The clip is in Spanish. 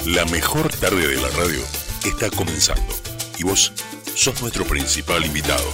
La mejor tarde de la radio está comenzando y vos sos nuestro principal invitado.